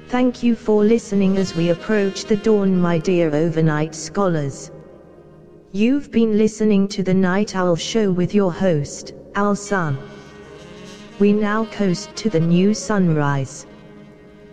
Thank you for listening as we approach the dawn, my dear overnight scholars. You've been listening to the Night Owl Show with your host, Al Sun. We now coast to the new sunrise.